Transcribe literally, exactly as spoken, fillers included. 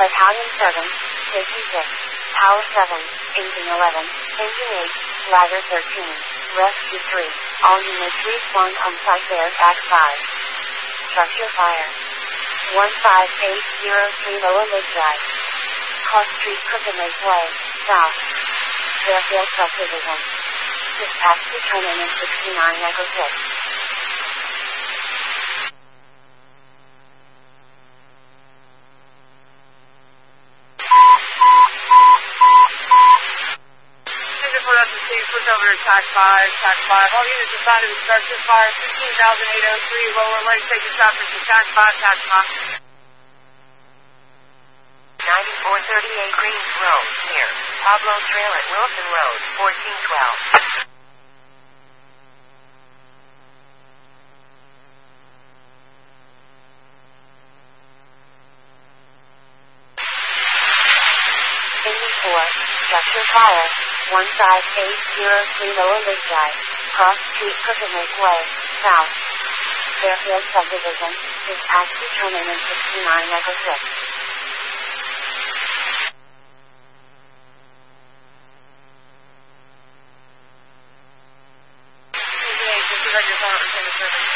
Battalion seven, Safety six, Power seven, Engine eleven, Engine eight, Ladder thirteen, Rescue three. All units respond on site there at five. Structure fire. one five eight zero three Lower Lake Drive. Cross Street, Crooked Lake Way, South. Fairfield Subdivision. Dispatch to turn in in sixty-nine Echo six. Switch over to T A C five, T A C five. All units assigned to the structure fire, fifteen thousand eight hundred three, Lower Lake, take your traffic to T A C five, T A C five. ninety-four thirty-eight Greens Road, near Pablo Trail at Wilson Road, fourteen twelve. Engine four, structure fire, one five eight zero three Lower Lake Drive, Cross Street, Crooked Lake Way, South. Fairfield Subdivision, dispatch to turn in in sixty-nine Echo six.